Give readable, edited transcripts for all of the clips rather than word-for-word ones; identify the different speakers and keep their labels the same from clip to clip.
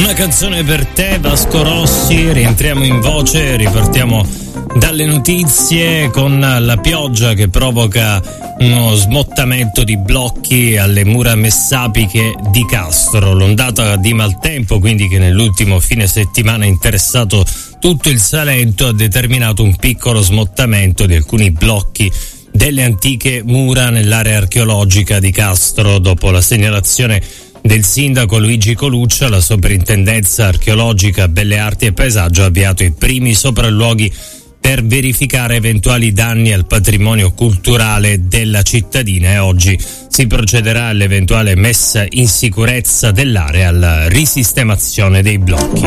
Speaker 1: Una canzone per te, Vasco Rossi. Rientriamo in voce, ripartiamo dalle notizie con la pioggia che provoca uno smottamento di blocchi alle mura messapiche di Castro. L'ondata di maltempo, quindi, che nell'ultimo fine settimana ha interessato tutto il Salento, ha determinato un piccolo smottamento di alcuni blocchi delle antiche mura nell'area archeologica di Castro. Dopo la segnalazione del sindaco Luigi Coluccia, la Soprintendenza Archeologica, Belle Arti e Paesaggio ha avviato i primi sopralluoghi per verificare eventuali danni al patrimonio culturale della cittadina e oggi si procederà all'eventuale messa in sicurezza dell'area e alla risistemazione dei blocchi.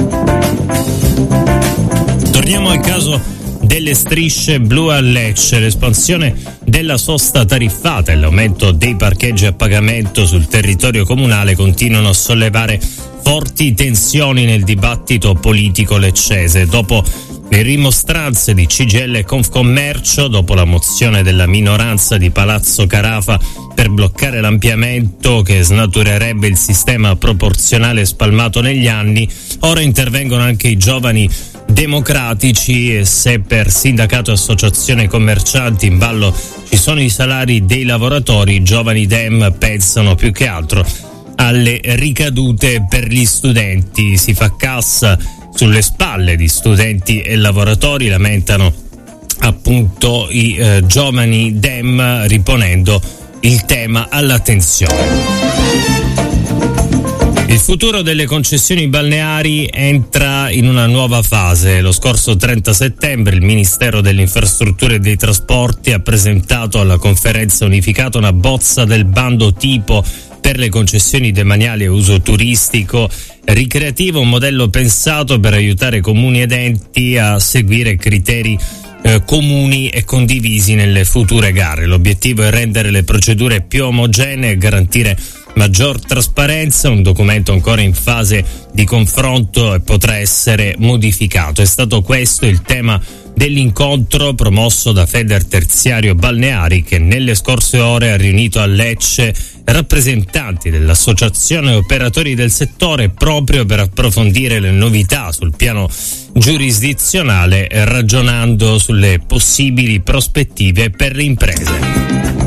Speaker 1: Torniamo al caso delle strisce blu a Lecce. L'espansione della sosta tariffata e l'aumento dei parcheggi a pagamento sul territorio comunale continuano a sollevare forti tensioni nel dibattito politico leccese. Dopo le rimostranze di CGIL e Confcommercio, dopo la mozione della minoranza di Palazzo Carafa per bloccare l'ampliamento che snaturerebbe il sistema proporzionale spalmato negli anni, ora intervengono anche i giovani democratici e se per sindacato e associazione commercianti in ballo ci sono i salari dei lavoratori, i giovani Dem pensano più che altro alle ricadute per gli studenti. Si fa cassa sulle spalle di studenti e lavoratori, lamentano appunto i giovani Dem, riponendo il tema all'attenzione. Il futuro delle concessioni balneari entra in una nuova fase. Lo scorso 30 settembre il Ministero delle Infrastrutture e dei Trasporti ha presentato alla conferenza unificata una bozza del bando tipo per le concessioni demaniali a uso turistico ricreativo, un modello pensato per aiutare comuni ed enti a seguire criteri comuni e condivisi nelle future gare. L'obiettivo è rendere le procedure più omogenee e garantire maggior trasparenza. Un documento ancora in fase di confronto e potrà essere modificato. È stato questo il tema dell'incontro promosso da Feder Terziario Balneari, che nelle scorse ore ha riunito a Lecce rappresentanti dell'associazione e operatori del settore proprio per approfondire le novità sul piano giurisdizionale, ragionando sulle possibili prospettive per le imprese.